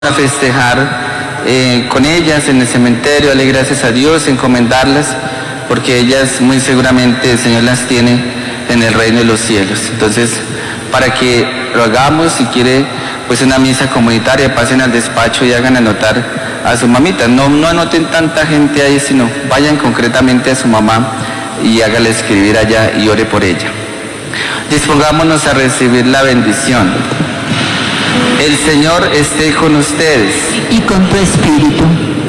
A festejar con ellas en el cementerio, darle gracias a Dios, encomendarlas, porque ellas muy seguramente el Señor las tiene en el reino de los cielos. Entonces, para que lo hagamos, si quiere, pues una misa comunitaria, pasen al despacho y hagan anotar a su mamita. No anoten tanta gente ahí, sino vayan concretamente a su mamá y hágale escribir allá y ore por ella. Dispongámonos a recibir la bendición. El Señor esté con ustedes. Y con tu espíritu.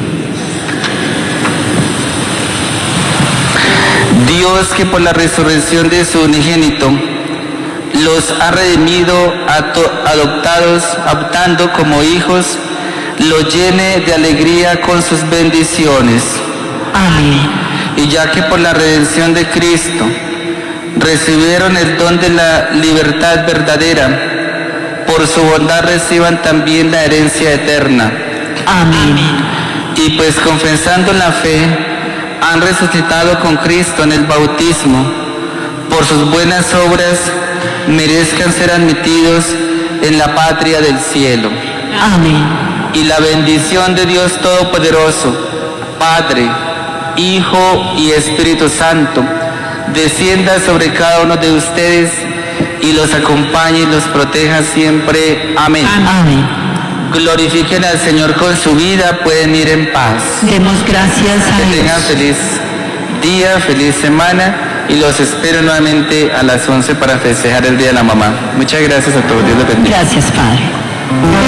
Dios, que por la resurrección de su unigénito los ha redimido, adoptando como hijos, los llene de alegría con sus bendiciones. Amén. Y ya que por la redención de Cristo recibieron el don de la libertad verdadera, por su bondad reciban también la herencia eterna. Amén. Y pues confesando la fe, han resucitado con Cristo en el bautismo. Por sus buenas obras merezcan ser admitidos en la patria del cielo. Amén. Y la bendición de Dios Todopoderoso, Padre, Hijo y Espíritu Santo, descienda sobre cada uno de ustedes y los acompañe y los proteja siempre. Amén. Amén. Glorifiquen al Señor con su vida, pueden ir en paz. Demos gracias a Que tengan Dios. feliz día, feliz semana y los espero nuevamente a las 11 para festejar el Día de la Mamá. Muchas gracias a todos, Dios los bendiga. Gracias, Padre.